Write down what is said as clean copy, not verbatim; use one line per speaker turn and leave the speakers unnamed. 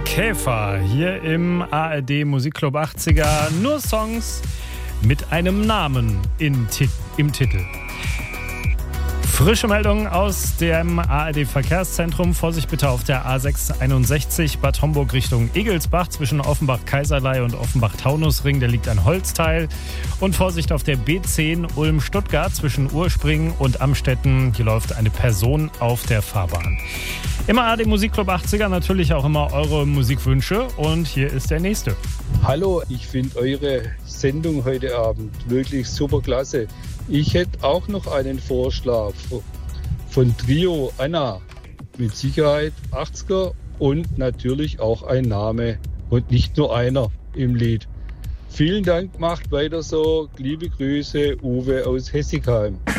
Käfer hier im ARD Musikclub 80er. Nur Songs mit einem Namen im Titel. Frische Meldung aus dem ARD-Verkehrszentrum. Vorsicht bitte auf der A661 Bad Homburg Richtung Egelsbach zwischen Offenbach-Kaiserlei und Offenbach-Taunusring. Da liegt ein Holzteil. Und Vorsicht auf der B10 Ulm-Stuttgart zwischen Urspringen und Amstetten. Hier läuft eine Person auf der Fahrbahn. Im ARD Musikclub 80er natürlich auch immer eure Musikwünsche. Und hier ist der nächste.
Hallo, ich finde eure Sendung heute Abend wirklich super klasse. Ich hätte auch noch einen Vorschlag von Trio Anna. Mit Sicherheit 80er und natürlich auch ein Name und nicht nur einer im Lied. Vielen Dank, macht weiter so. Liebe Grüße, Uwe aus Hessigheim.